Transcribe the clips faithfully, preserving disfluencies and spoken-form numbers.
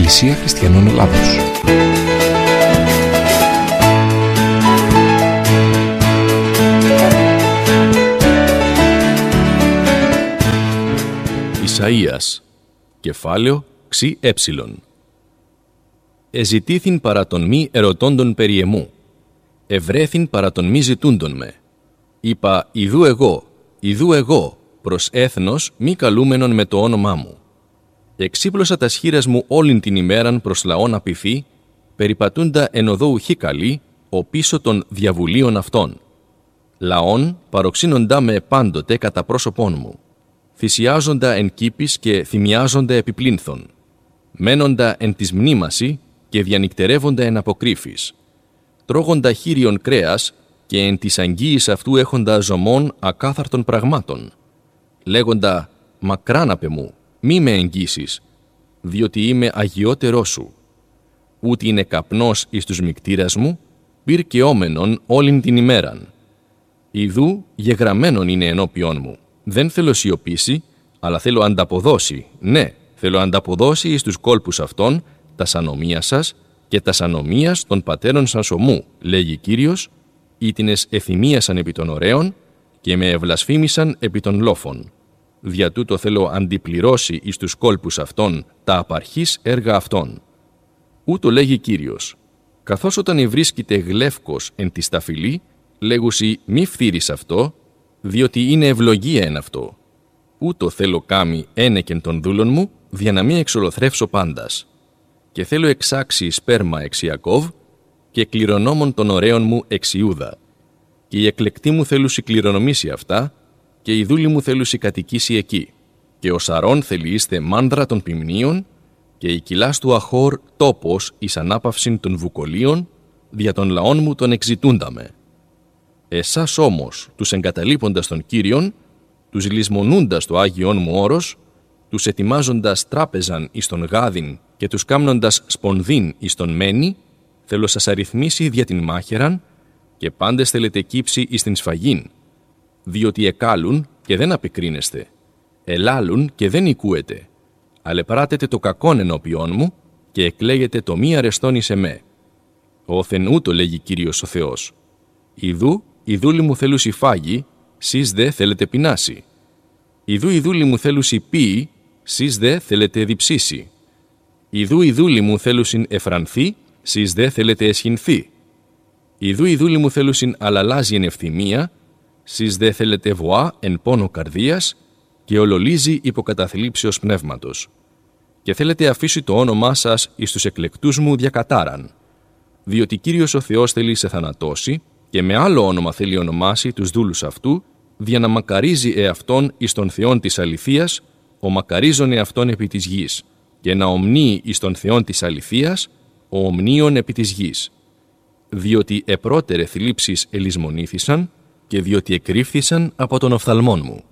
Εκκλησία Χριστιανών Ελλάδος. Ισαΐας, κεφάλαιο ξι έψιλον. Εζητήθην παρά των μη ερωτώντων περί εμού, ευρέθην παρά των μη ζητούντων με. Είπα, ιδού εγώ, ιδού εγώ, προς έθνος μη καλούμενον με το όνομά μου. Εξύπλωσα τα σχήρας μου όλην την ημέραν προς λαόν απειθή, περιπατούντα εν οδό ουχή καλή, ο πίσω των διαβουλίων αυτών. Λαόν παροξύνοντά με πάντοτε κατά πρόσωπόν μου. Θυσιάζοντα εν κήπης και θυμιάζοντα επιπλήνθον. Μένοντα εν της μνήμαση και διανυκτερεύοντα εν αποκρύφης. Τρώγοντα χείριον κρέας και εν της αγγίης αυτού έχοντα ζωμών ακάθαρτων πραγμάτων. Λέγοντα, μακράν απ' εμού, μη με εγγύσεις, διότι είμαι αγιότερός σου. Ούτε είναι καπνός εις τους μικτήρας μου, πυρ και όμενον όλην την ημέραν. Ιδού γεγραμμένον είναι ενώπιόν μου. Δεν θέλω σιωπήσει, αλλά θέλω ανταποδώσει, ναι, θέλω ανταποδώσει εις τους κόλπους αυτών, τας ανομίας σας και τας ανομίας των πατέρων σας ομού, λέγει Κύριος, ήτινες εθυμίασαν επί των ωραίων και με ευλασφήμισαν επί των λόφων. Δια τούτο θέλω αντιπληρώσει εις τους κόλπους αυτών τα απαρχής έργα αυτών. Ούτω λέγει Κύριος, καθώς όταν ευρίσκεται γλεύκος εν τη σταφυλή, λέγουσι μη φθείρεις αυτό, διότι είναι ευλογία εν αυτό. Ούτω θέλω κάμι ένεκεν των δούλων μου, δια να μην εξολοθρεύσω πάντας. Και θέλω εξάξει σπέρμα εξ Ιακώβ και κληρονόμων των ωραίων μου εξ Ιούδα. Και η εκλεκτή μου θέλουσι κληρονομήσει αυτά, και η δούλη μου θέλουσι κατοικήσει εκεί. Και ο Σαρών θέλει είστε μάνδρα των ποιμνίων, και η κοιλάς του Αχώρ τόπος εις ανάπαυσιν των βουκολίων, δια των λαών μου τον εξητούνταμε. Εσάς όμως, τους εγκαταλείποντας τον Κύριον, τους λησμονούντας το Άγιον μου όρος, τους ετοιμάζοντας τράπεζαν εις τον γάδιν και τους κάμνοντας σπονδύν εις τον μένη, θέλω σας αριθμίσει δια την μάχαιραν και πάντες θέλετε κύψει εις την σφαγήν, διότι εκάλουν και δεν απεκρίνεστε, ελάλουν και δεν οικούετε, αλεπράτετε το κακόν ενώπιόν μου και εκλέγετε το μη αρεστόν εις εμέ. Όθεν ούτω λέγει Κύριος ο Θεός. Ιδού, η δούλη μου θέλουσι φάγει, σεις δε θέλετε πεινάσει. Ιδού η δούλη μου θέλουσι πίει, σεις δε θέλετε διψήσει. Ιδού η δούλη μου θέλουσιν εφρανθεί, σεις δε θέλετε εσχυνθεί. Ιδού η δούλη μου θέλουσιν αλαλάζει εν ευθυμία, σεις δε θέλετε βοά εν πόνο καρδίας και ολολίζει υποκαταθλίψεως πνεύματος. Και θέλετε αφήσει το όνομά σας εις τους εκλεκτούς μου διακατάραν. Διότι Κύριος ο Θεός θέλει σε θανατώσει και με άλλο όνομα θέλει ονομάσει τους δούλους αυτού, δια να μακαρίζει εαυτόν εις τον Θεόν της αληθείας, ο μακαρίζον εαυτόν επί της γης, και να ομνύει εις τον Θεόν της αληθείας, ο ομνίων επί της γης. Διότι επρότερε θλίψεις ελισμονήθησαν, και διότι εκρύφθησαν από τον οφθαλμόν μου.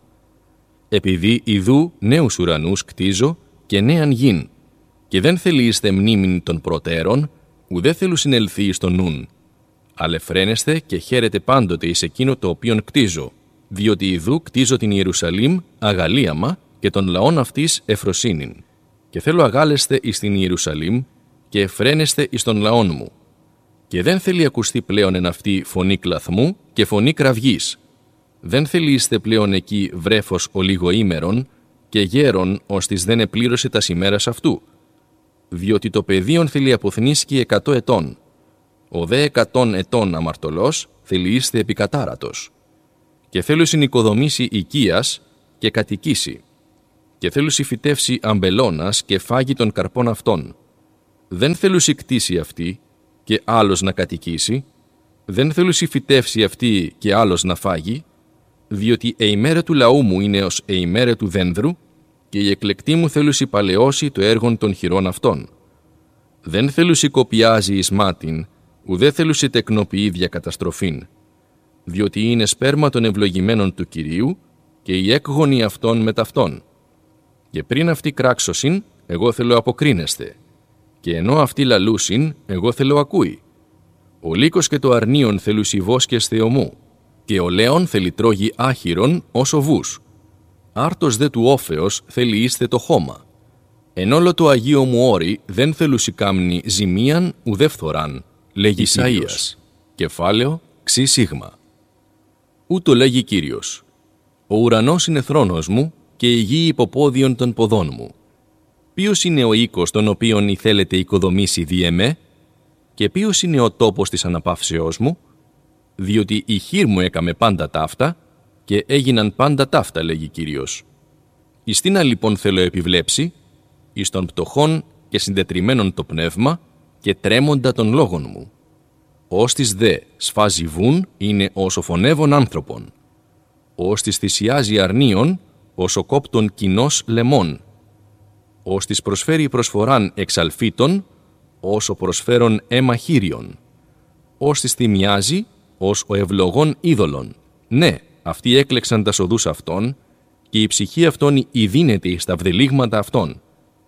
Επειδή ιδού νέους ουρανούς κτίζω και νέαν γην, και δεν θέλει είστε μνήμην των προτέρων, ουδέ θέλουν συνελθεί εις τον νουν. Αλεφραίνεστε και χαίρετε πάντοτε εις εκείνο το οποίον κτίζω, διότι ιδού κτίζω την Ιερουσαλήμ αγαλίαμα και των λαών αυτής εφροσύνην. Και θέλω αγάλεστε εις την Ιερουσαλήμ και εφραίνεστε εις των λαών μου. Και δεν θέλει ακουστεί πλέον εν αυτή φωνή κλαθμού και φωνή κραυγής. Δεν θέλει είστε πλέον εκεί βρέφος ολιγοήμερον και γέρον ώστις δεν επλήρωσε τας ημέρας αυτού. Διότι το παιδίον θέλει αποθνίσκει εκατό ετών. Ο δε εκατόν ετών αμαρτωλός θέλει είστε επικατάρατος. Και θέλω συνοικοδομήσει οικίας και κατοικήσει. Και θέλω φυτεύσει αμπελώνας και φάγει των καρπών αυτών. Δεν θέλω κτίσει αυτή και άλλος να κατοικήσει. Δεν θέλω φυτεύσει αυτή και άλλος να φάγει. Διότι η ημέρα του λαού μου είναι ως η ημέρα του δένδρου και η εκλεκτή μου θέλω παλαιώσει το έργον των χειρών αυτών. Δεν θέλω κοπιάζει εις μάτιν, ουδέ θέλουσι τεκνοποιεί δια καταστροφήν, διότι είναι σπέρμα των ευλογημένων του Κυρίου και η έκγονη αυτών με ταυτόν. Και πριν αυτοί κράξωσιν, εγώ θέλω αποκρίνεστε, και ενώ αυτοί λαλούσιν, εγώ θέλω ακούει. Ο λύκος και το αρνίον θέλουσι βόσκες θεομού, και ο λέον θέλει τρώγει άχυρον ως ο βούς. Άρτος δε του όφεως θέλει είστε το χώμα. Εν όλο το Αγίο μου όρι δεν θέλουσι κάμνη ζημίαν ουδεύθωραν, λέγει Ισαΐας. Κεφάλαιο ξι σίγμα. Ούτω λέγει Κύριος. Ο ουρανός είναι θρόνος μου και η γη υποπόδιον των ποδών μου. Ποιος είναι ο οίκος τον οποίον ηθέλετε οικοδομήσει δι' εμέ, και ποιος είναι ο τόπος της αναπαύσεώς μου, διότι η χείρ μου έκαμε πάντα ταύτα και έγιναν πάντα ταύτα, λέγει Κύριος. Εις τίνα λοιπόν θέλω επιβλέψει, εις των πτωχών και συντετριμένων το πνεύμα και τρέμοντα των λόγων μου. Όστις δε σφάζει βουν είναι όσο φωνεύων άνθρωπον. Όστις θυσιάζει αρνίων, όσο κόπτων κοινός λεμών. Όστις προσφέρει προσφοράν εξαλφίτων, όσο προσφέρον αίμα χείριον. Όστις θυμιάζει, ως ο ευλογών είδωλων. Ναι, αυτοί έκλεξαν τα σοδούς αυτών, και η ψυχή αυτών ειδύνεται στα βδελίγματα αυτών.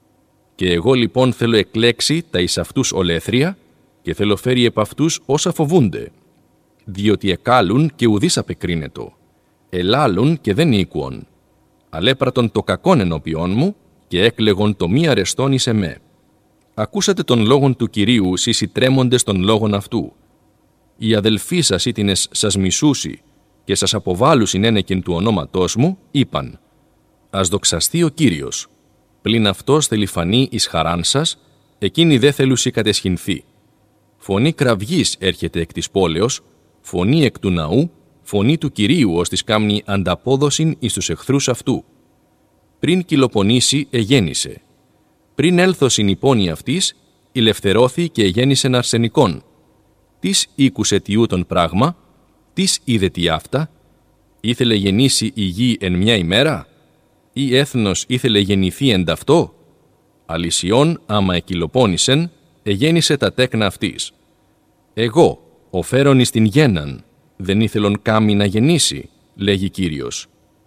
Και εγώ λοιπόν θέλω εκλέξει τα εις αυτούς ολέθρια, και θέλω φέρει επ' αυτούς όσα φοβούνται, διότι εκάλουν και ουδείς απεκρίνετο, ελάλουν και δεν οίκουον, αλέπρατον το κακόν ενώπιόν μου, και έκλεγον το μη αρεστόν εις εμέ. Ακούσατε τον λόγον του Κυρίου, σεις οι τρέμοντες των λόγων αυτού. Οι αδελφοί σας ήτινες σας μισούσι και σας αποβάλλουσιν ένεκεν του ονόματός μου, είπαν: ας δοξαστεί ο Κύριος. Πλην αυτός θέλει φανεί εις χαράν σας, εκείνη δε θέλουσι κατεσχυνθεί. Φωνή κραυγής έρχεται εκ της πόλεως, φωνή εκ του ναού, φωνή του Κυρίου ως της κάμνη ανταπόδοσιν εις τους εχθρούς αυτού. Πριν κυλοπονήσει, εγέννησε. Πριν έλθωσιν η πόνη αυτής, ηλευθερώθη και εγέννησεν αρσενικόν. Τις ήκουσε τιούτον πράγμα, τις είδε τι αυτά, ήθελε γεννήσει η γη εν μια ημέρα, ή έθνος ήθελε γεννηθεί εν ταυτό. Αλυσιών, άμα εκυλοπώνησεν, εγέννησε τα τέκνα αυτής. Εγώ, ο φέρον εις την γένναν, δεν ήθελον κάμι να γεννήσει, λέγει Κύριος.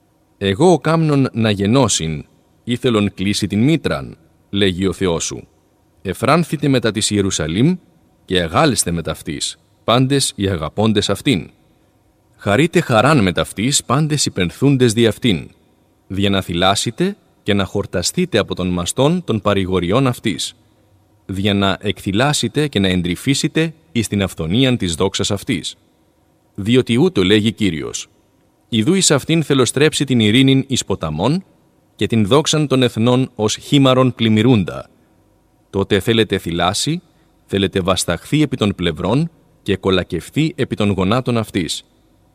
Εγώ ο κάμνον να γεννώσιν, ήθελον κλείσει την μήτραν, λέγει ο Θεός σου. Εφράνθητε μετά της Ιερουσαλήμ και αγάλεστε μετ' αυτής, πάντες οι αγαπώντες αυτήν. Χαρείτε χαράν μετ' αυτής, πάντες υπενθούντες δι' αυτήν. Δια να θυλάσετε και να χορταστείτε από τον μαστόν των παρηγοριών αυτής. Δια να εκθυλάσετε και να εντρυφήσετε εις την αυθονίαν της δόξας αυτής. Διότι ούτω λέγει Κύριος. Ιδού εις αυτήν θέλω στρέψει την ειρήνην εις ποταμών και την δόξαν των εθνών ως χήμαρον πλημμυρούντα. Τότε θέλετε θυλάσει, θέλετε βασταχθεί επί των πλευρών και κολακευθεί επί των γονάτων αυτής.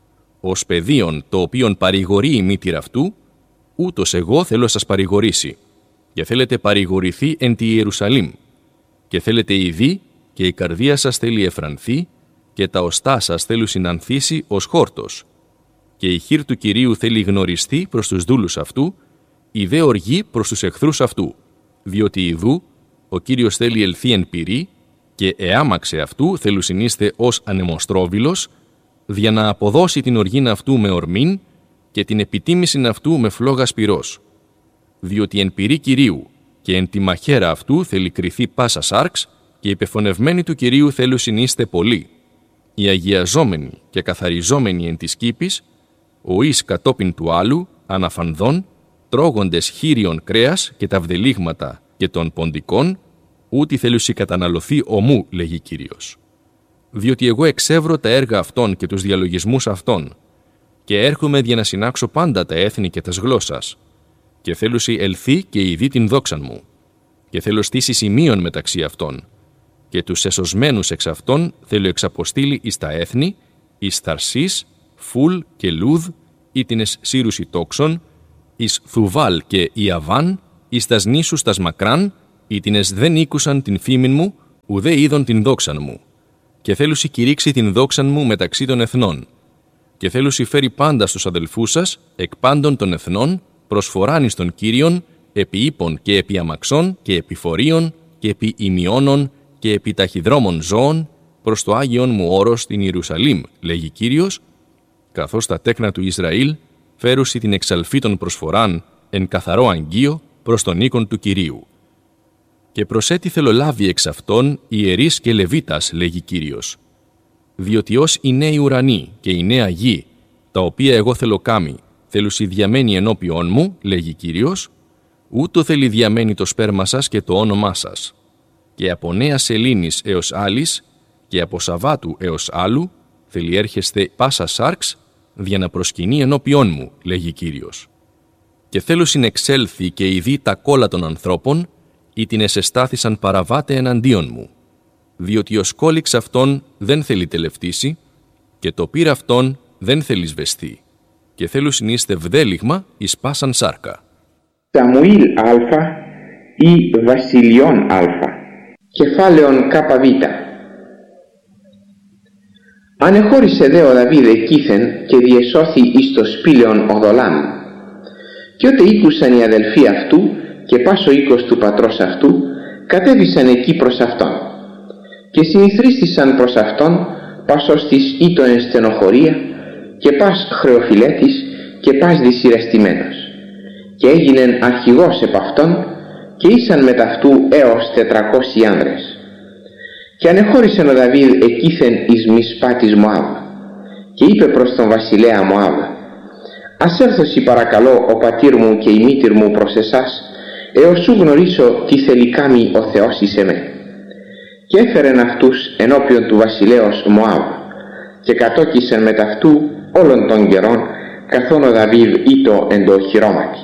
Ως παιδίον το οποίον παρηγορεί η μήτηρα αυτού, ούτως εγώ θέλω σας παρηγορήσει, και θέλετε παρηγορηθεί εν τη Ιερουσαλήμ, και θέλετε ειδή και η καρδία σας θέλει εφρανθεί, και τα οστά σας θέλουν συνανθήσει ως χόρτος. Και η χείρ του Κυρίου θέλει γνωριστεί προς τους δούλους αυτού, η δε οργή προς τους εχθρούς αυτού, διότι ιδού ο Κύριος θέλει ελθεί εν πυρή, και εάμαξε αυτού θέλουν συνείστε ως ανεμοστρόβιλος, δια να αποδώσει την οργήν αυτού με ορμήν και την επιτίμησιν αυτού με φλόγα πυρός. Διότι εν πυρή Κυρίου και εν τη μαχαίρα αυτού θέλει κριθεί πάσα σάρξ, και οι πεφωνευμένοι του Κυρίου θέλουν συνείστε πολλοί. Οι αγιαζόμενοι και καθαριζόμενοι εν της κήπης, ο εις κατόπιν του άλλου, αναφανδών, τρώγοντες χείριον κρέας και τα βδελίγματα και των ποντικών, ούτι θέλουσι καταναλωθεί ομού, λέγει Κύριος. Διότι εγώ εξεύρω τα έργα αυτών και τους διαλογισμούς αυτών, και έρχομαι για να συνάξω πάντα τα έθνη και τας γλώσσας, και θέλουσι ελθεί και ειδή την δόξαν μου, και θέλω στήσει σημείων μεταξύ αυτών, και τους εσωσμένους εξ αυτών θέλω εξαποστείλει εις τα έθνη, εις Θαρσίς, Φουλ και Λούδ, ήτινες σύρουσι τόξων, εις Θουβάλ και Ιαβάν, εις τας νήσους τας μακράν, ήτινες δεν ήκουσαν την φήμην μου, ουδέ είδον την δόξαν μου. Και θέλουσι κηρύξει την δόξαν μου μεταξύ των εθνών. Και θέλουσι φέρει πάντα στους αδελφούς σας, εκ πάντων των εθνών, προσφοράν εις τον Κύριον, επί ύπων και επί αμαξών και επί φορείων και επί ημιώνων και επί ταχυδρόμων ζώων, προς το Άγιον μου όρος την Ιερουσαλήμ, λέγει Κύριος, καθώς τα τέκνα του Ισραήλ φέρουσι την εξαλφή των προσφοράν εν καθαρό αγγείο προς τον οίκον του Κυρίου. Και προσέτι θέλω λάβει εξ αυτών ιερείς και Λεβίτας, λέγει Κύριος. Διότι ως οι νέοι ουρανοί και η νέα γη, τα οποία εγώ θέλω κάμει, θέλουσι διαμένει ενώπιόν μου, λέγει Κύριος, ούτω θέλει διαμένει το σπέρμα σας και το όνομά σας. Και από νέα σελήνης έως άλλης και από Σαββάτου έως άλλου θέλει έρχεστε πάσα σάρξ για να προσκυνεί ενώπιόν μου, λέγει Κύριος. Και θέλω συνεξέλθει και ειδεί τα κόλλα των ανθρώπων ή την εσεστάθησαν παραβάτε εναντίον μου, διότι ο σκόλιξ αυτόν δεν θέλει τελευτήσει και το πύρα αυτόν δεν θέλει σβεστεί και θέλουν συνείστε βδέλιγμα εις πάσαν σάρκα. Σαμουήλ Α ή Βασιλειών Α. Κεφάλαιον ΚΒ. Ανεχώρησε δε ο Δαβίδ εκείθεν και διεσώθη εις το σπήλαιον Οδολάμ. Και ότε ήκουσαν οι αδελφοί αυτού και πας ο οίκος του πατρός αυτού, κατέβησαν εκεί προς αυτόν. Και συνηθρίστησαν προς αυτόν, πας ως της ήτο εν στενοχωρία, και πας χρεοφυλέτης, και πας δυσυρεστημένος. Και έγινεν αρχηγός επ' αυτόν, και ήσαν μετ' αυτού έως τετρακόσιοι άνδρες. Και ανεχώρησεν ο Δαβίδ εκείθεν εις Μισπά της Μωάβ, και είπε προς τον βασιλέα Μωάβ: «Ας έρθωσι παρακαλώ ο πατήρ μου και η μήτυρ μου προς εσάς, έως σου γνωρίσω τι θέλει κάμει ο Θεός εις εμέ». Και έφερεν αυτούς ενώπιον του βασιλέως Μωάβ, και κατόκισεν μετ' αυτού όλων των καιρών, καθόν ο Δαβίδ ήτο εν το οχυρώματι.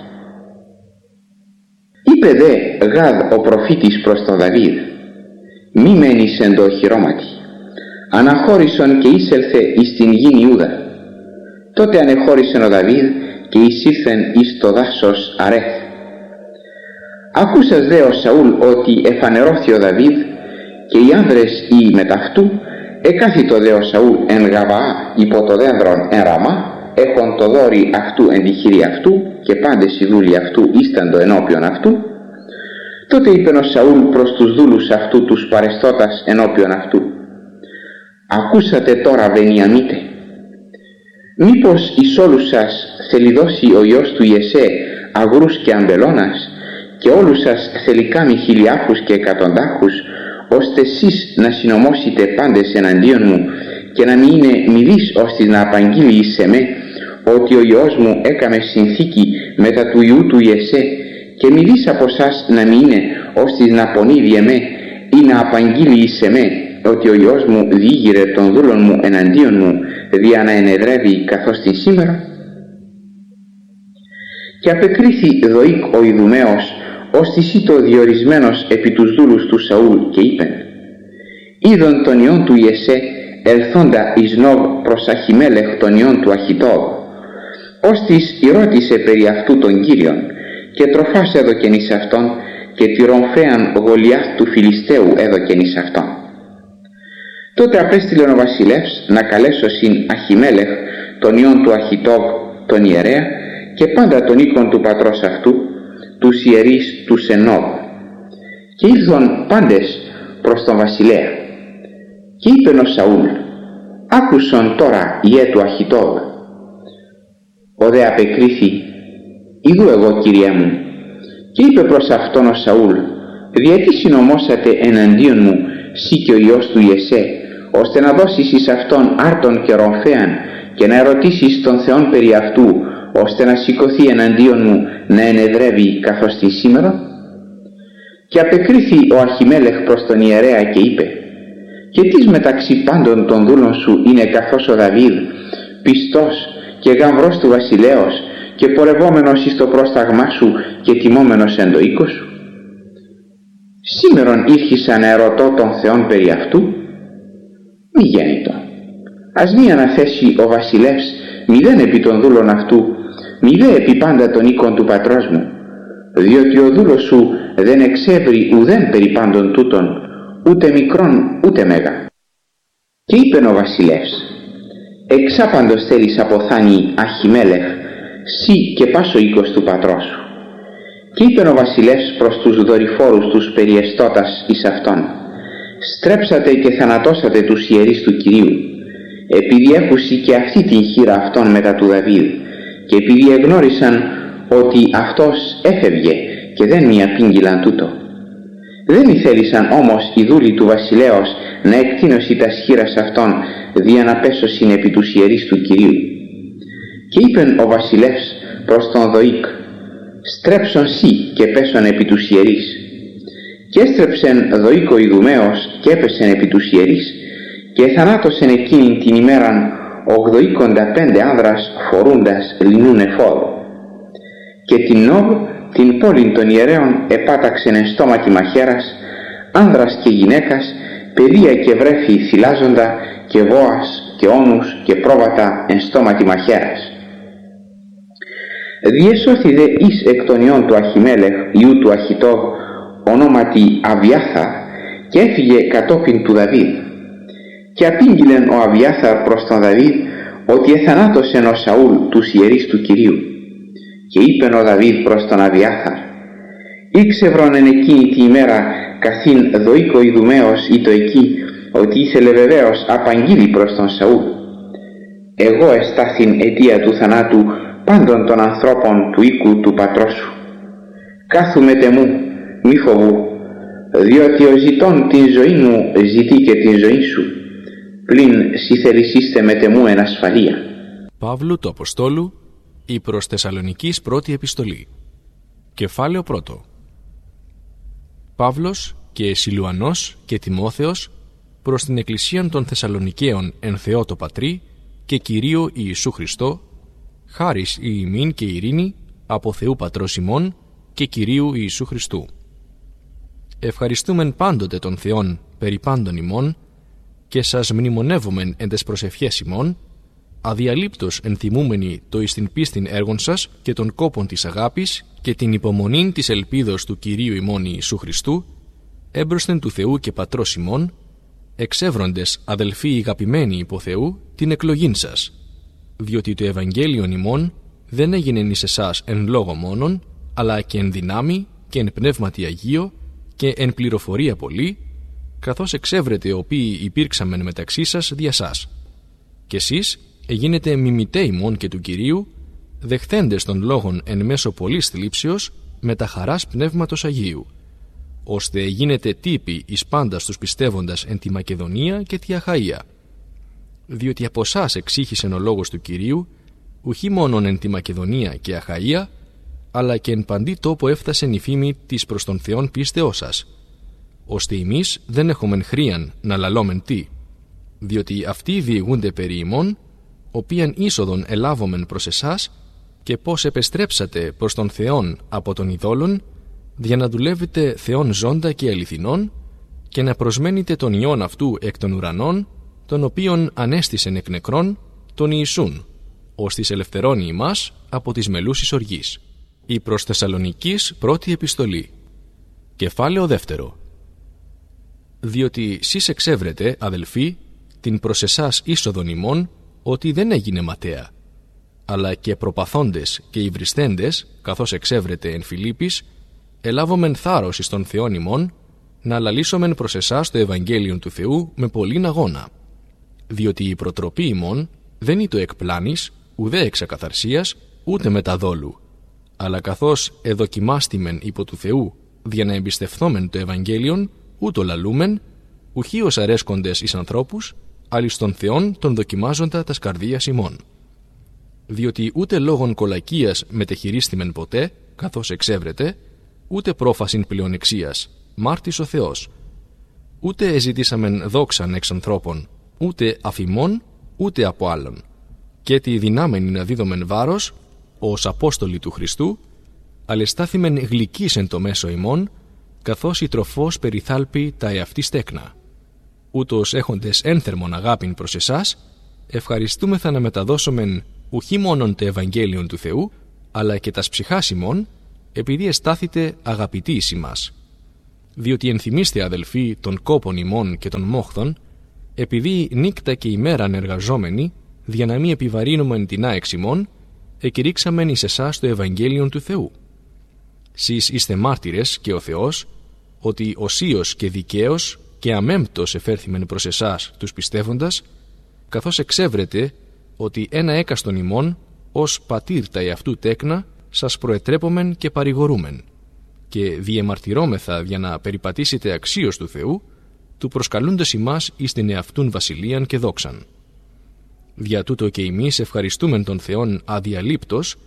Είπε δε Γάδ ο προφήτης προς τον Δαβίδ: «Μη μένεις εν το οχυρώματι, αναχώρησον και εισέλθε εις την γην Ιούδα». Τότε ανεχώρησεν ο Δαβίδ και εισήλθεν εις το δάσος Αρέθ. Ακούσας δε ο Σαούλ ότι εφανερώθη ο Δαβίδ και οι άνδρες οι μετ' αυτού, εκάθιτο δε ο Σαούλ εν Γαβαά υπό το δένδρον εν Ραμά, έχον το δόρι αυτού εν τη χείρη αυτού, και πάντες οι δούλοι αυτού ίσταντο ενώπιον αυτού. Τότε είπεν ο Σαούλ προς τους δούλους αυτού τους παρεστώτας ενώπιον αυτού: «Ακούσατε τώρα, Βενιαμίτε, μήπως εις όλους σας θέλει δώσει ο Υιός του Ιεσέ αγρούς και αμπελώνας, και όλους σας θέλει κάμει χιλιάρχους και εκατοντάρχους, ώστε εσείς να συνομώσετε πάντες εναντίον μου, και να μην είναι μηδής ώστε να απαγγείλει εις εμέ ότι ο Υιός μου έκαμε συνθήκη μετά του Υιού του Ιεσέ, και μηδής από σας να μην είναι ώστε να πονίδει εμέ ή να απαγγείλει εις εμέ ότι ο Υιός μου διήγηρε των δούλων μου εναντίον μου, δια να ενεδρεύει καθώς την σήμερα». Και απεκρίθη Δοίκ ο Ιδουμαίος ως της ήτο διορισμένος επί τους δούλους του Σαούλ, και είπεν: «Είδον τον Υιόν του Ιεσέ ελθόντα εις Νόβ προς Αχιμέλεχ τον Υιόν του Αχιτόβ, ως της ηρώτησε περί αυτού τον Κύριον, και τροφάς έδωκεν εις αυτόν, και τη ρομφέαν Γολιάθ του Φιλιστέου έδωκεν εις αυτόν». Τότε απέστειλεν ο βασιλεύς να καλέσωσιν Αχιμέλεχ τον Υιόν του Αχιτόβ τον ιερέα, και πάντα τον οίκον του πατρός αυτού, τους ιερείς του Σενόβ. Και ήλθον πάντες προς τον βασιλέα. Και είπεν ο Σαούλ: «Άκουσον τώρα ιέ του Αχιτόβ». Ο δε απεκρίθη: «Ιδού εγώ, Κύριέ μου». Και είπε προς αυτόν ο Σαούλ: «Διατί συνομώσατε εναντίον μου σύ και ο Υιός του Ιεσέ, ώστε να δώσεις εις αυτόν άρτον και ρομφέαν, και να ερωτήσεις τον Θεόν περί αυτού, ώστε να σηκωθεί εναντίον μου να ενεδρεύει καθώς τη σήμερα?» Και απεκρίθη ο Αχιμέλεχ προς τον ιερέα και είπε: «Και τις μεταξύ πάντων των δούλων σου είναι καθώς ο Δαβίδ, πιστός και γαμβρός του βασιλέως, και πορευόμενος εις το πρόσταγμά σου και τιμόμενος εν το οίκο σου? Σήμερον ήρχισα να ερωτώ τον Θεόν περί αυτού. Μη γέννητο. Ας μη αναθέσει ο βασιλεύς μηδέν επί των δούλων αυτού, μηδέ επί πάντα των οίκων του πατρός μου, διότι ο δούλος σου δεν εξεύρει ουδέν περί πάντων τούτων, ούτε μικρόν ούτε μέγα». Και είπεν ο βασιλεύς: «Εξάπαντος θέλεις αποθάνει Αχιμέλεχ, σύ και πάσο οίκος του πατρός σου». Και είπεν ο βασιλεύς προς τους δορυφόρους τους περιεστώτας εις αυτόν: «Στρέψατε και θανατώσατε τους ιερείς του Κυρίου, επειδή έχουσι και αυτή την χείρα αυτών μετά του Δαβίδ, και επειδή εγνώρισαν ότι αυτός έφευγε και δεν μη απήγγειλαν τούτο. Δεν ηθέλησαν όμως οι δούλοι του βασιλέως να εκτείνωση τα σχήρας αυτών, δια να πέσωσιν επί τους ιερείς του Κυρίου». Και είπεν ο βασιλεύς προς τον Δοίκ: στρέψον σύ και πέσον επί τους ιερείς. Και έστρεψεν δοίκο Ιδουμαίος και έπεσεν επί τους ιερείς, και θανάτωσεν εκείνη την ημέραν ογδοήκοντα πέντε άνδρας φορούντας λινούν εφόδο. Και την Νόβ, την πόλην των ιερέων, επάταξεν εν στόματι μαχαίρας, άνδρας και γυναίκας, παιδεία και βρέφη θυλάζοντα, και βόας και όνους και πρόβατα εν στόματι μαχαίρας. Διεσώθη δε εις εκ των ιών του Αχιμέλεχ, ιού του Αχιτόβ, ονόματι Αβιάθαρ, και έφυγε κατόπιν του Δαβίδ. Και απήγγειλεν ο Αβιάθαρ προς τον Δαβίδ ότι εθανάτωσεν ο Σαούλ τους ιερείς του Κυρίου. Και είπεν ο Δαβίδ προς τον Αβιάθαρ: «Ήξευρον εν εκείνη τη ημέρα καθήν δοίκο Ιδουμαίος ή το εκεί, ότι ήθελε βεβαίως απαγγείλει προς τον Σαούλ. Εγώ εστάθην αιτία του θανάτου πάντων των ανθρώπων του οίκου του πατρός σου. Κάθουμετε μου, μη φοβού, διότι ο ζητών την ζωή μου ζητεί και την ζωή σου, πλην συθελησίστε μετε μου εν ασφαλεία». Παύλου του Αποστόλου, η προς Θεσσαλονικής πρώτη επιστολή. Κεφάλαιο πρώτο. Παύλος και Σιλουανός και Τιμόθεος προς την Εκκλησίαν των Θεσσαλονικαίων εν Θεώ το Πατρί και Κυρίου Ιησού Χριστό, χάρις η ημίν και ειρήνη από Θεού Πατρός ημών και Κυρίου Ιησού Χριστού. Ευχαριστούμεν πάντοτε τον Θεόν περί πάντων ημών και σας μνημονεύομεν εν τες προσευχές ημών, αδιαλείπτως ενθυμούμενοι το εις την πίστην έργων σας και των κόπων της αγάπης και την υπομονήν της ελπίδος του Κυρίου ημών Ιησού Χριστού, έμπροσθεν του Θεού και Πατρός ημών, εξεύροντες αδελφοί αγαπημένοι υπό Θεού την εκλογήν σας, διότι το Ευαγγέλιον ημών δεν έγινε εις εσάς εν λόγω μόνον, αλλά και εν δυνάμει και εν πνεύματι Αγίο και εν πληροφορία πολύ, καθώς εξεύρετε οποίοι υπήρξαμεν μεταξύ σας δια σας. Και εσείς εγίνετε μιμητέ ημών και του Κυρίου, δεχθέντες των λόγων εν μέσω πολλής θλίψεως με τα χαράς πνεύματος Αγίου, ώστε γίνετε τύποι εις πάντα τους πιστεύοντας εν τη Μακεδονία και τη Αχαΐα. Διότι από σας εξήχησεν ο λόγος του Κυρίου, ουχή μόνον εν τη Μακεδονία και Αχαΐα, αλλά και εν παντή τόπο έφτασεν η φήμη της προς τον Θεόν πίστεώς σας, ώστε εμείς δεν έχομεν χρίαν να λαλόμεν τι, διότι αυτοί διηγούνται περί ημών, οποίαν είσοδον ελάβομεν προς εσάς, και πώς επεστρέψατε προς τον Θεόν από τον ειδόλων, για να δουλεύετε Θεόν ζώντα και αληθινών, και να προσμένετε τον Υιόν αυτού εκ των ουρανών, τον οποίον ανέστησεν εκ νεκρών, τον Ιησούν, ώστις ελευθερώνει ημάς από τις μελούσης οργής. Η προς Θεσσαλονικής πρώτη επιστολή. Κεφάλαιο δεύτερο. Διότι σεις εξεύρετε, αδελφοί, την προς εσάς είσοδον ημών, ότι δεν έγινε ματέα, αλλά και προπαθώντες και υβριστέντες, καθώς εξεύρετε εν Φιλίππης, ελάβομεν θάρρος εις τον Θεόν ημών, να λαλήσομεν προς εσάς το Ευαγγέλιον του Θεού με πολλήν αγώνα. Διότι η προτροπή ημών δεν είναι το εκ πλάνης, ουδέ εξ ακαθαρσίας, ούτε μεταδόλου, αλλά καθώς εδοκιμάστημεν υπό του Θεού, για να εμπιστευθόμεν το Ευαγγέλιον, ούτω λαλούμεν, ουχή ως αρέσκοντες εις ανθρώπους, αλλά εις τον Θεόν τον δοκιμάζοντα τας καρδίας ημών. Διότι ούτε λόγων κολακίας μετεχειρίστημεν ποτέ, καθώς εξεύρετε, ούτε πρόφασιν πλεονεξίας, μάρτης ο Θεός. Ούτε εζητήσαμεν δόξαν εξ ανθρώπων, ούτε αφημών, ούτε από άλλων. Και τη δυνάμενη να δίδομεν βάρος, ως Απόστολοι του Χριστού, αλεστάθημεν γλυκείς εν το μέσο ημών, καθώς η τροφός περιθάλπει τα εαυτή στέκνα. Ούτως έχοντες ένθερμον αγάπην προς εσάς, ευχαριστούμεθα να μεταδώσομεν ουχή μόνον το Ευαγγέλιον του Θεού, αλλά και τας ψυχάς ημών, επειδή εστάθητε αγαπητοί εις ημάς. Διότι ενθυμίστε, αδελφοί, των κόπων ημών και των μόχθων, επειδή νύκτα και ημέραν εργαζόμενοι, για να μην επιβαρύνομεν την άεξ ημών, εκηρύξαμεν εις εσάς το Ευαγγέλιον του Θεού. Σεις είστε μάρτυρες και ο Θεός, ότι οσίως και δικαίως και αμέμπτος εφέρθημεν προς εσάς τους πιστεύοντας, καθώς εξεύρετε ότι ένα έκαστον ημών, ως πατήρ τα εαυτού τέκνα, σας προετρέπομεν και παρηγορούμεν, και διεμαρτυρώμεθα για να περιπατήσετε αξίως του Θεού, του προσκαλούντος ημάς εις την εαυτούν βασιλείαν και δόξαν. Δια τούτο και εμείς ευχαριστούμεν τον Θεόν αδιαλείπτος,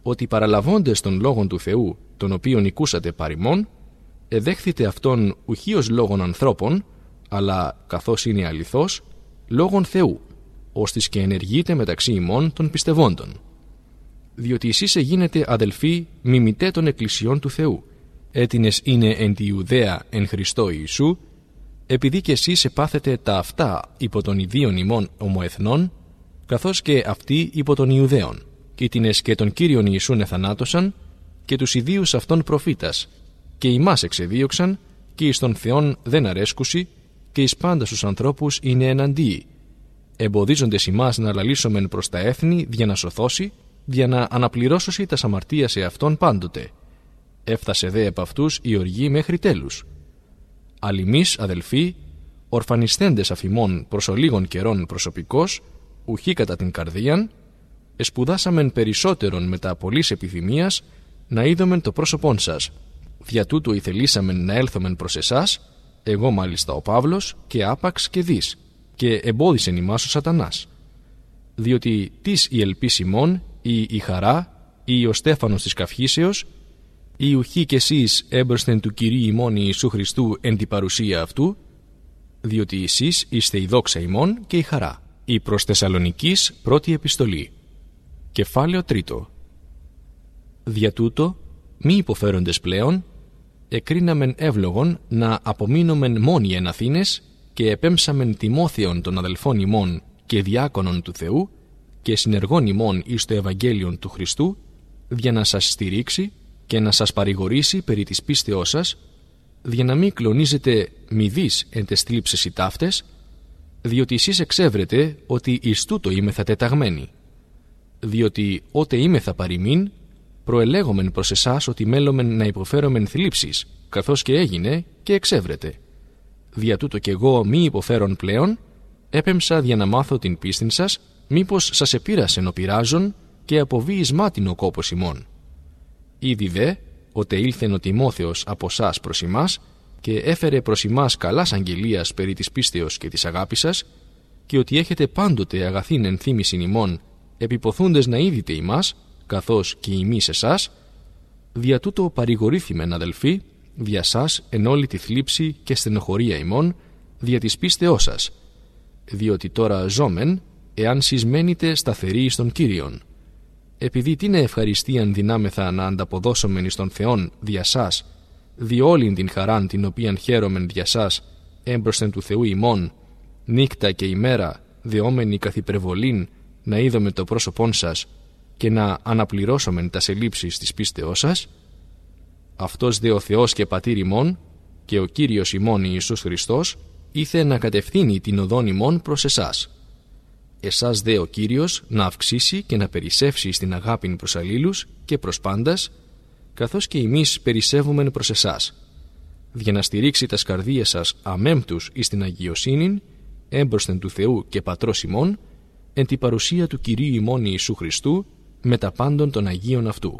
ότι παραλαβώντες των λόγων του Θεού, τον οποίον οικούσατε παριμών, εδέχθητε αυτόν ουχή ως λόγων ανθρώπων, αλλά καθώς είναι αληθώς, λόγων Θεού, ώστις και ενεργείτε μεταξύ ημών των πιστευόντων. Διότι εσείς εγίνετε αδελφοί μιμητέ των εκκλησιών του Θεού, έτινες είναι εν τη Ιουδαία εν Χριστώ Ιησού, επειδή και εσείς επάθετε τα αυτά υπό των ιδίων ημών ομοεθνών, καθώς και αυτοί υπό των Ιουδαίων, και ήτινες και τον Κύριον Ιησούν εθανάτωσαν, και τους ιδίους αυτών προφήτας, και ημάς εξεδίωξαν, και εις των Θεών δεν αρέσκουσι, και εις πάντας τους ανθρώπους είναι εναντίοι, εμποδίζοντες ημάς να λαλήσομεν προς τα έθνη δια να σωθώσει, δια να αναπληρώσωση τας αμαρτίας εαυτών πάντοτε. Έφτασε δε επ' αυτούς η οργή μέχρι τέλους. Αλλημείς, αδελφοί, ορφανισθέντες αφημών προς ολίγων καιρών προσωπικός, ουχή κατά την καρδίαν, εσπουδάσαμεν περισσότερον μετά πολλής επιθυμίας να είδομεν το πρόσωπόν σας. Δια τούτου ηθελήσαμεν να έλθομεν προς εσάς, εγώ μάλιστα ο Παύλος, και άπαξ και δις, και εμπόδισεν ημάς ο σατανάς. Διότι τις η ελπίς ημών, ή η χαρά, ή ο Στέφανος της καυχήσεως, ή ουχή κι εσείς έμπροσθεν του Κυρίου ημών Ιησού Χριστού εν την παρουσία αυτού, διότι εσείς είστε η δόξα ημών και η χαρά. Η προς Θεσσαλονικής πρώτη επιστολή. Κεφάλαιο τρίτο. Δια τούτο, μη υποφέροντες πλέον, εκρίναμεν εύλογον να απομείνομεν μόνοι εν Αθήνες και επέμψαμεν Τιμόθεον των αδελφών ημών και διάκονων του Θεού και συνεργών ημών εις το Ευαγγέλιον του Χριστού, για να σας στηρίξει και να σας παρηγορήσει περί της πίστεώς σας, για να μην κλονίζετε μηδείς εν τες θλίψεις οι ταύτες, διότι εσείς εξεύρετε ότι εις τούτο είμεθα τεταγμένοι. Διότι ότε είμεθα παροιμήν, προελέγομεν προς εσάς ότι μέλομεν να υποφέρομεν θλίψεις, καθώς και έγινε και εξεύρετε. Δια τούτο κι εγώ μη υποφέρον πλέον, έπεμψα για να μάθω την πίστην σας, μήπως σας επήρασεν ο πειράζων και αποβεί εις μάτιν ο κόπος ημών. Ήδη δε, ότε ήλθεν ο Τιμόθεος από σας προς ημάς και έφερε προς ημάς καλάς αγγελίας περί της πίστεως και της αγάπης σας, και ότι έχετε πάντοτε αγαθήν ενθύμησιν ημών, επιποθούντες να είδητε ημάς, καθώς και ημείς εσάς, δια τούτο παρηγορήθημεν αδελφοί, δια σας εν όλη τη θλίψη και στενοχωρία ημών, δια της πίστεώς σας, διότι τώρα ζώμεν, εάν σεις μένετε σταθεροί εις τον Κύριον. Επειδή την ευχαριστίαν δυνάμεθα να ανταποδώσομεν εις τον Θεόν δια σας, δι' όλην την χαράν την οποίαν χαίρομεν δια σας, έμπροσθεν του Θεού ημών, νύκτα και ημέρα, δεόμενοι καθ' υπερβολήν, να είδομε το πρόσωπόν σας και να αναπληρώσομεν τας ελλείψεις της πίστεώς σας, αυτός δε ο Θεός και Πατήρ ημών και ο Κύριος ημών Ιησούς Χριστός ήθε να κατευθύνει την οδόν ημών προς εσάς. Εσάς δε ο Κύριος να αυξήσει και να περισσεύσει στην αγάπην προς αλλήλους και προς πάντας, καθώς και εμείς περισσεύουμεν προς εσάς, για να στηρίξει τας καρδίες σας αμέμπτους εις την αγιοσύνην, έμπροσθεν του Θεού και Πατρός ημών, εν τη παρουσία του Κυρίου ημών Ιησού Χριστού, με τα πάντων των Αγίων αυτού.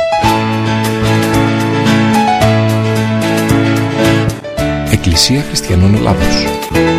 Εκκλησία Χριστιανών Ελλάδος.